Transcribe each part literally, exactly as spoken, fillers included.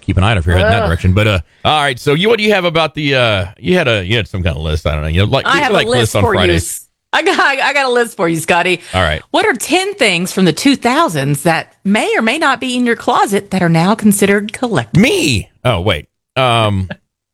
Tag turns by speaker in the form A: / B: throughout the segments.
A: keep an eye out if you're heading that
B: Ugh.
A: direction. But uh, all right. So you, what do you have about the? Uh, you had a, you had some kind of list. I don't know. You know, like
B: I
A: you
B: have
A: like
B: a list
A: lists on
B: for
A: Fridays.
B: you. I got, I got a list for you, Scotty.
A: All right.
B: What are ten things from the two thousands that may or may not be in your closet that are now considered collectible?
A: Me. Oh wait. Um,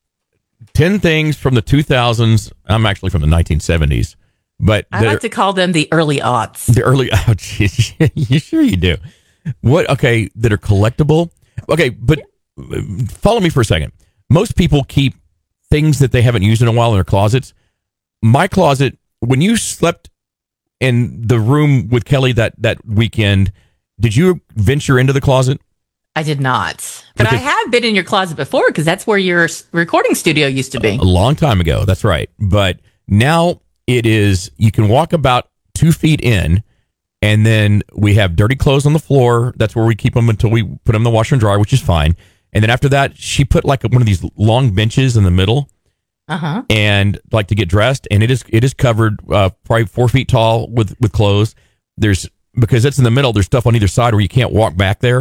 A: ten things from the two thousands. I'm actually from the nineteen seventies, but
B: I like to call them the early aughts.
A: the early. Oh, geez. You sure you do? What? Okay, that are collectible. Okay, but follow me for a second. Most people keep things that they haven't used in a while in their closets. My closet, when you slept in the room with Kelly that, that weekend, did you venture into the closet?
B: I did not. But
A: Because-
B: I have been in your closet before because that's where your s- recording studio used to be.
A: A long time ago, that's right. But now it is, you can walk about two feet in, and then we have dirty clothes on the floor. That's where we keep them until we put them in the washer and dryer, which is fine. And then after that, she put like one of these long benches in the middle.
B: Uh-huh.
A: And like to get dressed, and it is it is covered uh, probably four feet tall with with clothes. There's because it's in the middle. There's stuff on either side where you can't walk back there,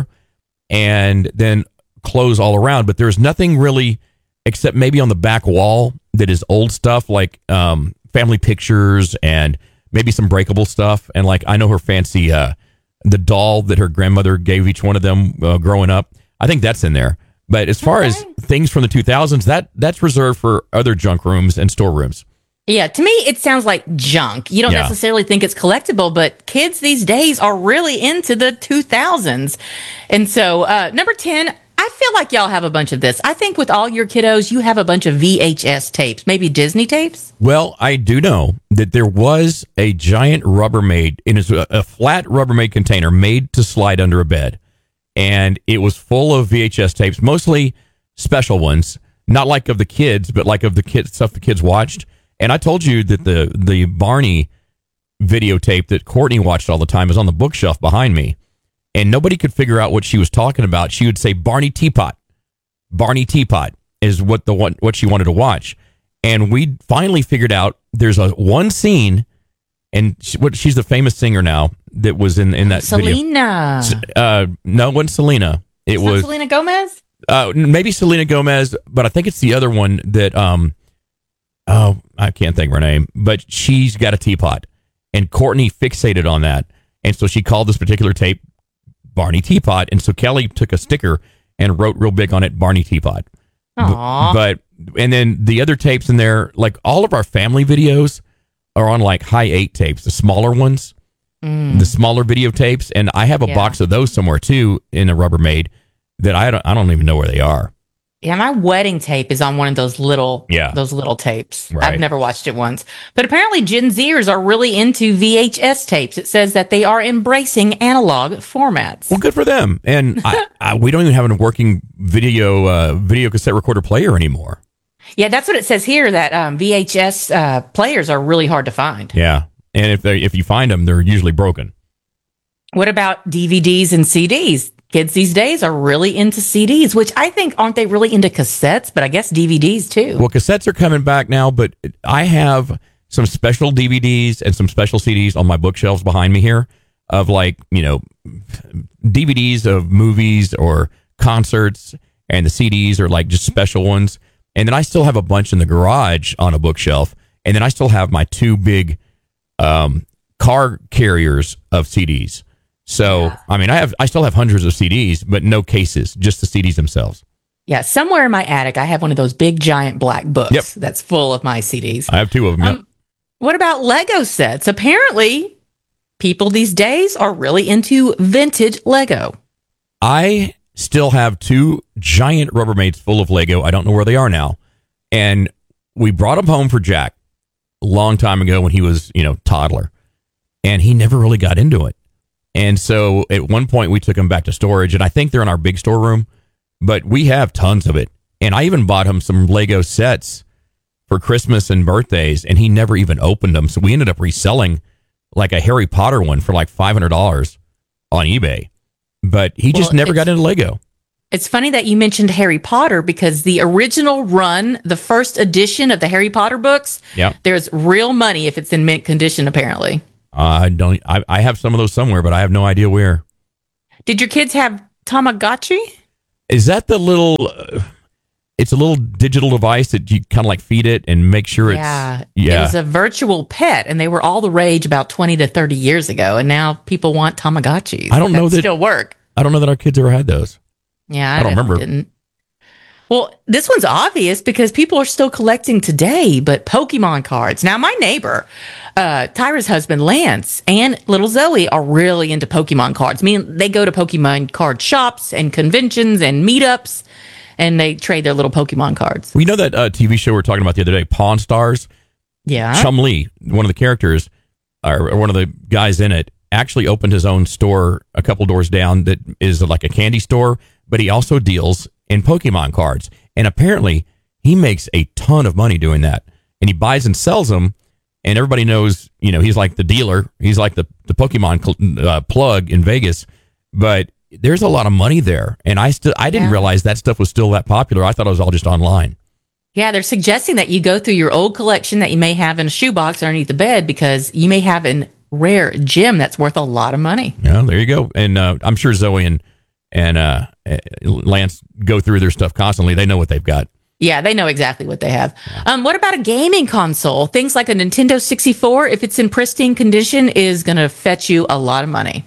A: and then clothes all around. But there's nothing really except maybe on the back wall that is old stuff like um, family pictures and maybe some breakable stuff. And like I know her fancy uh, the doll that her grandmother gave each one of them uh, growing up. I think that's in there. But as far
B: Okay.
A: as things from the two thousands, that that's reserved for other junk rooms and storerooms.
B: Yeah, to me, it sounds like junk. You don't
A: Yeah.
B: necessarily think it's collectible, but kids these days are really into the two thousands. And so, uh, number ten, I feel like y'all have a bunch of this. I think with all your kiddos, you have a bunch of V H S tapes, maybe Disney tapes.
A: Well, I do know that there was a giant Rubbermaid in a, a flat Rubbermaid container made to slide under a bed. And it was full of V H S tapes, mostly special ones, not like of the kids, but like of the kids stuff the kids watched. And I told you that the the Barney videotape that Courtney watched all the time is on the bookshelf behind me, and nobody could figure out what she was talking about. She would say Barney Teapot, Barney Teapot is what the one what she wanted to watch, and we finally figured out there's a one scene, and she, what she's the famous singer now that was in in that video.
B: Selena.
A: Uh, no, it wasn't Selena. It
B: Is that
A: was
B: Selena Gomez?
A: uh, maybe Selena Gomez, but I think it's the other one that um oh I can't think of her name, but she's got a teapot, and Courtney fixated on that, and so she called this particular tape Barney Teapot, and so Kelly took a sticker and wrote real big on it Barney Teapot.
B: Aww.
A: But and then the other tapes in there, like all of our family videos are on like high eight tapes, the smaller ones. The smaller videotapes, and I have a
B: Yeah.
A: box of those somewhere too in a Rubbermaid that I don't I don't even know where they are.
B: Yeah, my wedding tape is on one of those little,
A: Yeah.
B: those little tapes.
A: Right.
B: I've never watched it once, but apparently Gen Zers are really into V H S tapes. It says that they are embracing analog formats.
A: Well, good for them. And I, I, we don't even have a working video uh, video cassette recorder player anymore.
B: Yeah, that's what it says here. That um, V H S uh, players are really hard to find.
A: Yeah, and if they if you find them, they're usually broken.
B: What about D V Ds and C Ds? Kids these days are really into C Ds, which I think aren't they really into cassettes, but I guess D V Ds too.
A: Well, cassettes are coming back now, but I have some special D V Ds and some special C Ds on my bookshelves behind me here of like, you know, D V Ds of movies or concerts, and the C Ds are like just special ones. And then I still have a bunch in the garage on a bookshelf. And then I still have my two big um, car carriers of C Ds. So,
B: Yeah.
A: I mean, I have I still have hundreds of C Ds, but no cases, just the C Ds themselves.
B: Yeah, somewhere in my attic, I have one of those big giant black books
A: Yep.
B: that's full of my C Ds.
A: I have two of them.
B: Um, What about Lego sets? Apparently, people these days are really into vintage Lego.
A: I still have two giant Rubbermaids full of Lego. I don't know where they are now. And we brought them home for Jack a long time ago when he was, you know, toddler. And he never really got into it. And so at one point we took him back to storage, and I think they're in our big storeroom, but we have tons of it. And I even bought him some Lego sets for Christmas and birthdays, and he never even opened them. So we ended up reselling like a Harry Potter one for like five hundred dollars on eBay. But he just
B: Well,
A: never got
B: it's-
A: into Lego.
B: It's funny that you mentioned Harry Potter because the original run, the first edition of the Harry Potter books,
A: Yeah.
B: there's real money if it's in mint condition, apparently.
A: I don't. I, I have some of those somewhere, but I have no idea where.
B: Did your kids have Tamagotchi?
A: Is that the little? Uh, it's a little digital device that you kind of like feed it and make sure
B: Yeah.
A: it's yeah.
B: It was a virtual pet, and they were all the rage about twenty to thirty years ago, and now people want Tamagotchis.
A: I don't know that
B: still work.
A: I don't know that our kids ever had those.
B: Yeah, I,
A: I don't remember.
B: Didn't. Well, this one's obvious because people are still collecting today, but Pokemon cards. Now, my neighbor, uh, Tyra's husband, Lance, and little Zoe are really into Pokemon cards. I mean, they go to Pokemon card shops and conventions and meetups, and they trade their little Pokemon cards.
A: We know that uh, T V show we were talking about the other day, Pawn Stars.
B: Yeah.
A: Chum Lee, one of the characters, or one of the guys in it, actually opened his own store a couple doors down that is like a candy store, but he also deals in Pokemon cards. And apparently he makes a ton of money doing that. And he buys and sells them. And everybody knows, you know, he's like the dealer. He's like the, the Pokemon cl- uh, plug in Vegas. But there's a lot of money there. And I still, I didn't
B: Yeah.
A: realize that stuff was still that popular. I thought it was all just online.
B: Yeah, they're suggesting that you go through your old collection that you may have in a shoebox underneath the bed because you may have a rare gem that's worth a lot of money.
A: Yeah, there you go. And uh, I'm sure Zoe and and uh, Lance go through their stuff constantly. They know what they've got.
B: Yeah, they know exactly what they have. Um, what about a gaming console? Things like a Nintendo sixty-four, if it's in pristine condition, is going to fetch you a lot of money.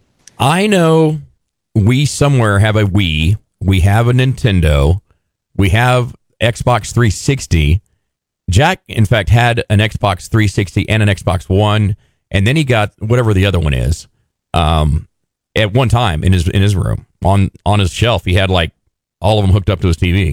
A: I know we somewhere have a Wii. We have a Nintendo. We have Xbox three sixty. Jack, in fact, had an Xbox three sixty and an Xbox One, and then he got whatever the other one is. Um, at one time in his in his room on on his shelf, he had like all of them hooked up to his T V.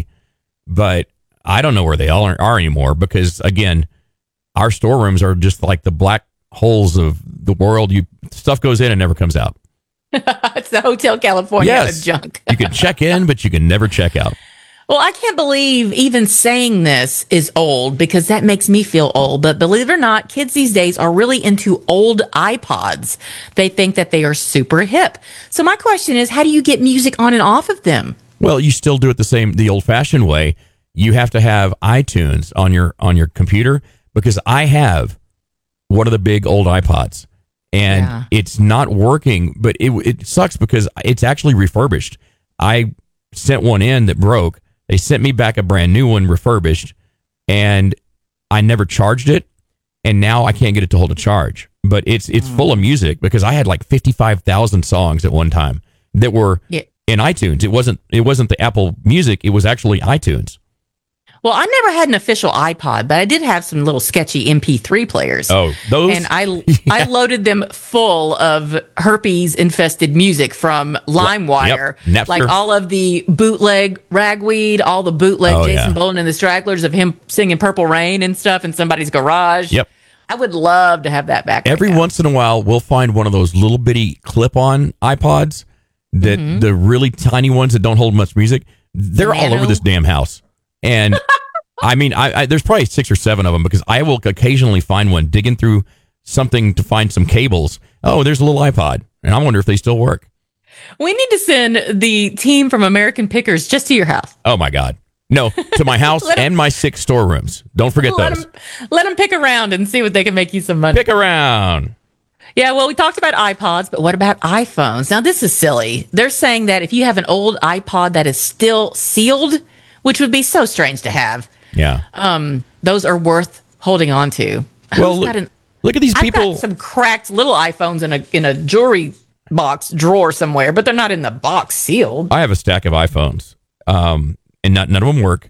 A: But I don't know where they all are, are anymore because again, our storerooms are just like the black holes of the world. You stuff goes in and never comes out.
B: It's the Hotel California
A: Yes.
B: of junk.
A: You can check in, but you can never check out.
B: Well, I can't believe even saying this is old because that makes me feel old. But believe it or not, kids these days are really into old iPods. They think that they are super hip. So my question is, how do you get music on and off of them?
A: Well, you still do it the same, the old-fashioned way. You have to have iTunes on your on your computer because I have one of the big old iPods, and
B: Yeah.
A: it's not working. But it it sucks because it's actually refurbished. I sent one in that broke. They sent me back a brand new one refurbished, and I never charged it, and now I can't get it to hold a charge. But it's it's full of music because I had like fifty-five thousand songs at one time that were
B: Yeah.
A: in iTunes. It wasn't it wasn't the Apple Music. It was actually iTunes.
B: Well, I never had an official iPod, but I did have some little sketchy M P three players.
A: Oh, those.
B: And I I loaded them full of herpes infested music from LimeWire,
A: Yep, Napster.
B: like all of the bootleg Ragweed, all the bootleg
A: Oh,
B: Jason
A: yeah.
B: Bourne and the Stragglers of him singing Purple Rain and stuff in somebody's garage.
A: Yep.
B: I would love to have that back. right
A: Every
B: now.
A: once in a while, we'll find one of those little bitty clip-on iPods that
B: Mm-hmm.
A: the really tiny ones that don't hold much music. They're all
B: Nano.
A: over this damn house, and I mean, I, I there's probably six or seven of them because I will occasionally find one digging through something to find some cables. Oh, there's a little iPod, and I wonder if they still work.
B: We need to send the team from American Pickers just to your house.
A: Oh my God, no! To my house
B: Let 'em-
A: and my six storerooms. Don't forget
B: Let
A: those.
B: them, let them pick around and see what they can make you some money.
A: Pick around.
B: Yeah, well, we talked about iPods, but what about iPhones? Now, this is silly. They're saying that if you have an old iPod that is still sealed, which would be so strange to have,
A: Yeah.
B: um, those are worth holding on to.
A: Well,
B: Who's
A: look,
B: got an-
A: look at these
B: I've
A: people.
B: got some cracked little iPhones in a in a jewelry box drawer somewhere, but they're not in the box sealed.
A: I have a stack of iPhones, um, and not, none of them work.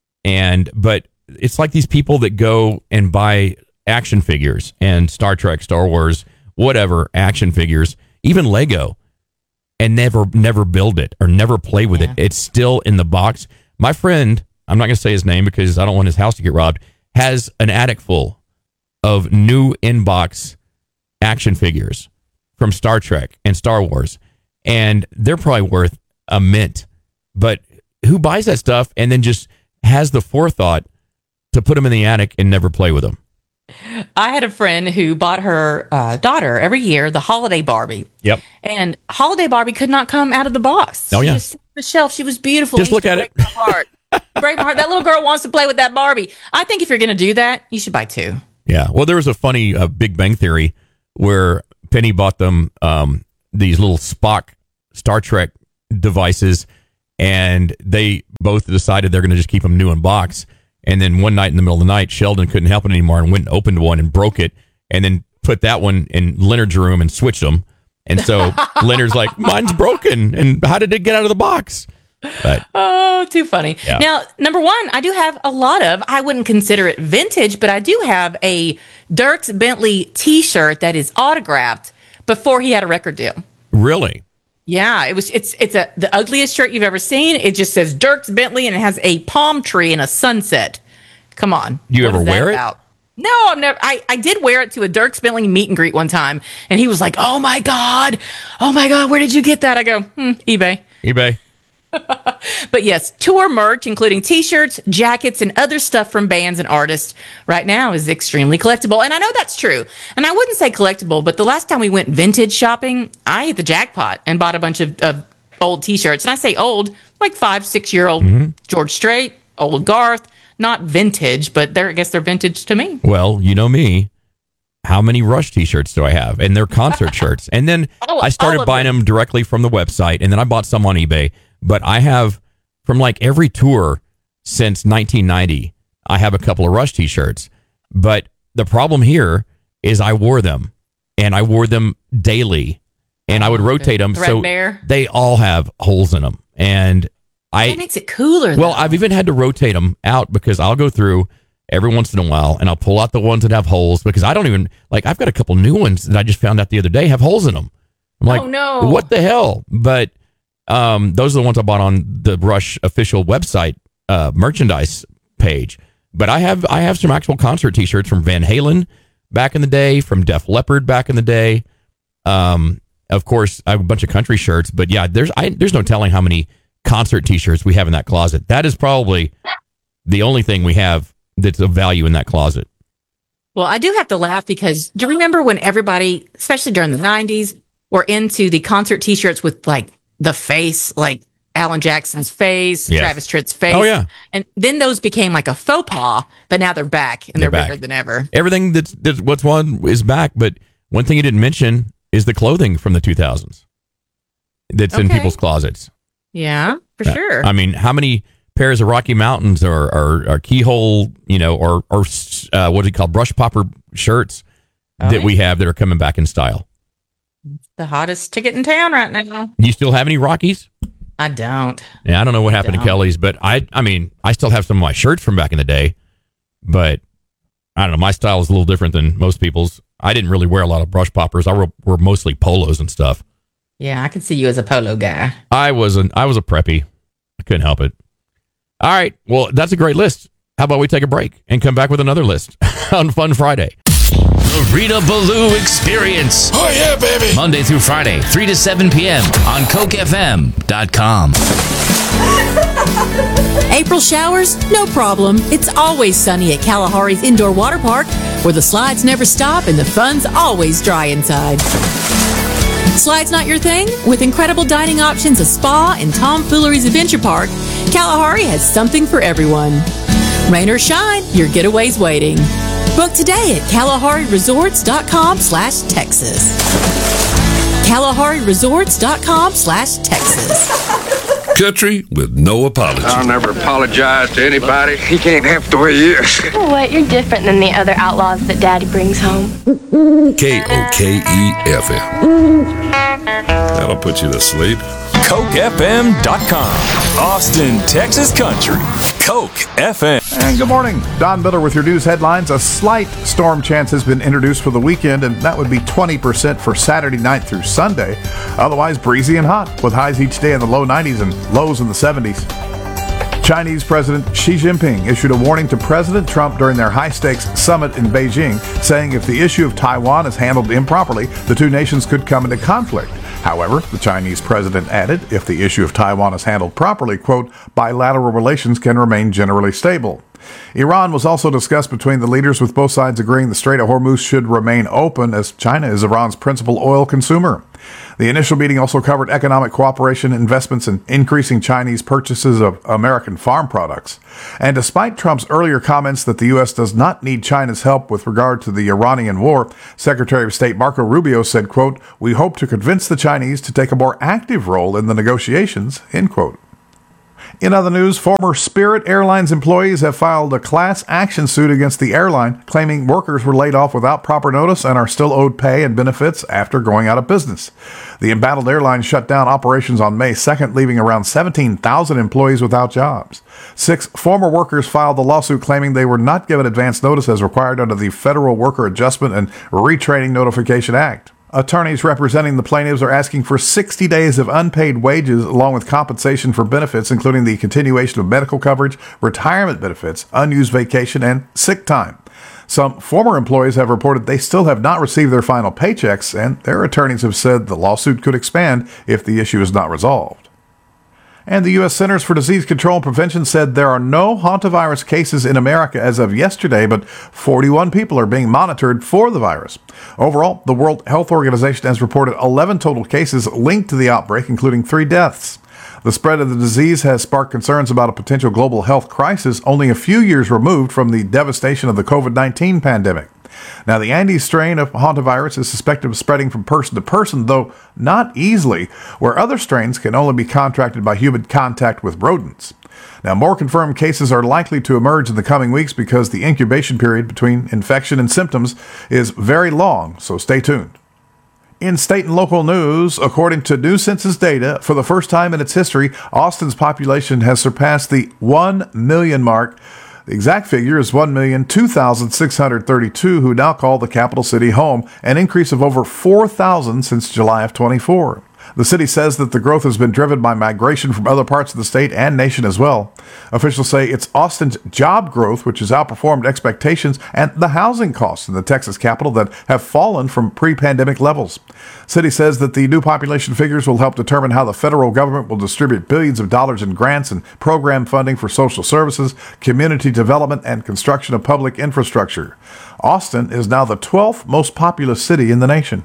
A: And but it's like these people that go and buy action figures and Star Trek, Star Wars, whatever action figures, even Lego, and never never build it or never play with
B: Yeah.
A: it. It's still in the box. My friend, I'm not going to say his name because I don't want his house to get robbed, has an attic full of new inbox action figures from Star Trek and Star Wars, and they're probably worth a mint. But who buys that stuff and then just has the forethought to put them in the attic and never play with them?
B: I had a friend who bought her uh, daughter every year the holiday Barbie.
A: Yep.
B: And holiday Barbie could not come out of the box.
A: Oh,
B: She
A: yeah.
B: just sat on the shelf. She was beautiful.
A: Just
B: used
A: look
B: to
A: at
B: break
A: it.
B: My heart. Break my heart. That little girl wants to play with that Barbie. I think if you're going to do that, you should buy two.
A: Yeah. Well, there was a funny uh, Big Bang Theory where Penny bought them um, these little Spock Star Trek devices, and they both decided they're going to just keep them new in box. And then one night in the middle of the night, Sheldon couldn't help it anymore and went and opened one and broke it, and then put that one in Leonard's room and switched them. And so Leonard's like, mine's broken, and how did it get out of the box? But,
B: oh, too funny.
A: Yeah.
B: Now, number one, I do have a lot of, I wouldn't consider it vintage, but I do have a Dierks Bentley t-shirt that is autographed before he had a record deal.
A: Really?
B: Yeah, it was. It's it's a the ugliest shirt you've ever seen. It just says Dierks Bentley and it has a palm tree and a sunset. Come on.
A: Do you
B: What
A: ever
B: is that
A: wear it?
B: about? No, I've never. I, I did wear it to a Dierks Bentley meet and greet one time, and he was like, "Oh my god, oh my god, where did you get that?" I go, hmm, eBay.
A: eBay.
B: But yes, tour merch, including T-shirts, jackets, and other stuff from bands and artists, right now is extremely collectible. And I know that's true. And I wouldn't say collectible, but the last time we went vintage shopping, I hit the jackpot and bought a bunch of, of old T-shirts. And I say old, like five, six-year-old mm-hmm. George Strait, old Garth, not vintage, but they're, I guess they're vintage to me.
A: Well, you know me. How many Rush T-shirts do I have? And they're concert shirts. And then
B: all,
A: I started buying them. them directly from the website, and then I bought some on eBay. But I have, from like every tour since nineteen ninety, I have a couple of Rush T-shirts. But the problem here is I wore them, and I wore them daily, and I would rotate them. So they all have holes in them. And I,
B: that makes it cooler,
A: well,
B: though.
A: I've even had to rotate them out because I'll go through every once in a while, and I'll pull out the ones that have holes because I don't even, like, I've got a couple new ones that I just found out the other day have holes in them. I'm like,
B: oh, no.
A: What the hell? But um, those are the ones I bought on the Rush official website uh, merchandise page. But I have I have some actual concert T-shirts from Van Halen back in the day, from Def Leppard back in the day. Um, of course, I have a bunch of country shirts. But yeah, there's I, there's no telling how many concert T-shirts we have in that closet. That is probably the only thing we have that's of value in that closet.
B: Well, I do have to laugh because do you remember when everybody, especially during the nineties, were into the concert T-shirts with like the face, like Alan Jackson's face,
A: yes.
B: Travis Tritt's face.
A: Oh, yeah.
B: And then those became like a faux pas, but now they're back and they're,
A: they're
B: bigger
A: back.
B: than ever.
A: Everything that's, that's what's one is back, but one thing you didn't mention is the clothing from the two thousands that's okay. in people's closets.
B: Yeah, for
A: uh,
B: sure.
A: I mean, how many pairs of Rocky Mountains or, or, or keyhole, you know, or, or uh, what do you call brush popper shirts oh, that yeah. we have that are coming back in style?
B: The hottest ticket in town right now.
A: Do you still have any Rockies?
B: I don't.
A: Yeah, I don't know what happened to Kelly's, but I I mean, I still have some of my shirts from back in the day, but I don't know. My style is a little different than most people's. I didn't really wear a lot of brush poppers. I wore, wore mostly polos and stuff.
B: Yeah, I can see you as a polo guy.
A: I was an, I was a preppy. I couldn't help it. All right. Well, that's a great list. How about we take a break and come back with another list on Fun Friday?
C: The Rita Ballou Experience.
D: Oh, yeah, baby.
C: Monday through Friday, three to seven p.m. on Coke F M dot com.
E: April showers? No problem. It's always sunny at Kalahari's Indoor Water Park, where the slides never stop and the fun's always dry inside. Slides not your thing? With incredible dining options, a spa, and Tomfoolery's Adventure Park, Kalahari has something for everyone. Rain or shine, your getaway's waiting. Book today at Kalahari Resorts dot com slash Texas. Kalahari Resorts dot com slash Texas.
D: Country with no apology.
F: I'll never apologize to anybody. He can't help the way he is.
G: You know what? You're different than the other outlaws that Daddy brings home.
D: K O K E F M. That'll put you to sleep.
H: Coke F M dot com. Austin, Texas Country. Coke F M.
I: And good morning. Don Miller with your news headlines. A slight storm chance has been introduced for the weekend, and that would be twenty percent for Saturday night through Sunday. Otherwise, breezy and hot, with highs each day in the low nineties and lows in the seventies. Chinese President Xi Jinping issued a warning to President Trump during their high-stakes summit in Beijing, saying if the issue of Taiwan is handled improperly, the two nations could come into conflict. However, the Chinese president added, if the issue of Taiwan is handled properly, quote, bilateral relations can remain generally stable. Iran was also discussed between the leaders, with both sides agreeing the Strait of Hormuz should remain open, as China is Iran's principal oil consumer. The initial meeting also covered economic cooperation, investments, and increasing Chinese purchases of American farm products. And despite Trump's earlier comments that the U S does not need China's help with regard to the Iranian war, Secretary of State Marco Rubio said, quote, we hope to convince the Chinese to take a more active role in the negotiations, end quote. In other news, former Spirit Airlines employees have filed a class action suit against the airline, claiming workers were laid off without proper notice and are still owed pay and benefits after going out of business. The embattled airline shut down operations on May second, leaving around seventeen thousand employees without jobs. Six former workers filed the lawsuit claiming they were not given advance notice as required under the Federal Worker Adjustment and Retraining Notification Act. Attorneys representing the plaintiffs are asking for sixty days of unpaid wages along with compensation for benefits, including the continuation of medical coverage, retirement benefits, unused vacation, and sick time. Some former employees have reported they still have not received their final paychecks, and their attorneys have said the lawsuit could expand if the issue is not resolved. And the U S Centers for Disease Control and Prevention said there are no hantavirus cases in America as of yesterday, but forty-one people are being monitored for the virus. Overall, the World Health Organization has reported eleven total cases linked to the outbreak, including three deaths. The spread of the disease has sparked concerns about a potential global health crisis only a few years removed from the devastation of the covid nineteen pandemic. Now, the Andes strain of hantavirus is suspected of spreading from person to person, though not easily, where other strains can only be contracted by human contact with rodents. Now, more confirmed cases are likely to emerge in the coming weeks because the incubation period between infection and symptoms is very long, so stay tuned. In state and local news, according to new census data, for the first time in its history, Austin's population has surpassed the one million mark. The exact figure is one million two thousand six hundred thirty-two who now call the capital city home, an increase of over four thousand since July of twenty-four. The city says that the growth has been driven by migration from other parts of the state and nation as well. Officials say it's Austin's job growth which has outperformed expectations and the housing costs in the Texas capital that have fallen from pre-pandemic levels. City says that the new population figures will help determine how the federal government will distribute billions of dollars in grants and program funding for social services, community development, and construction of public infrastructure. Austin is now the twelfth most populous city in the nation.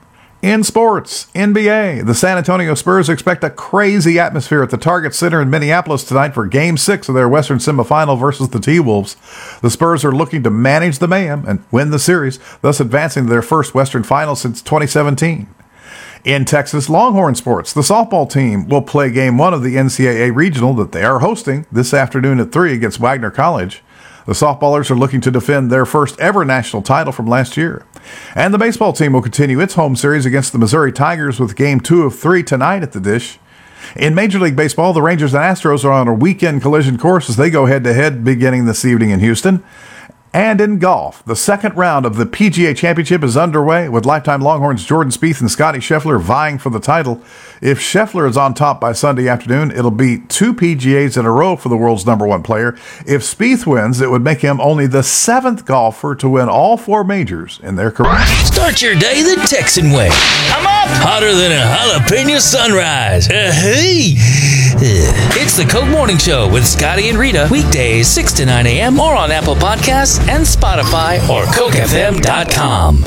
I: In sports, N B A, the San Antonio Spurs expect a crazy atmosphere at the Target Center in Minneapolis tonight for Game six of their Western semifinal versus the T-Wolves. The Spurs are looking to manage the mayhem and win the series, thus advancing to their first Western final since twenty seventeen. In Texas Longhorn sports, the softball team will play Game one of the N C double A Regional that they are hosting this afternoon at three against Wagner College. The softballers are looking to defend their first ever national title from last year. And the baseball team will continue its home series against the Missouri Tigers with Game two of three tonight at the Dish. In Major League Baseball, the Rangers and Astros are on a weekend collision course as they go head-to-head beginning this evening in Houston. And in golf, the second round of the P G A Championship is underway with lifetime Longhorns Jordan Spieth and Scotty Scheffler vying for the title. If Scheffler is on top by Sunday afternoon, it'll be two P G As in a row for the world's number one player. If Spieth wins, it would make him only the seventh golfer to win all four majors in their career.
C: Start your day the Texan way. I'm up! Hotter than a jalapeno sunrise. Uh, hey! It's the Coke Morning Show with Scotty and Rita. Weekdays six to nine a.m. or on Apple Podcasts and Spotify or Coke F M dot com.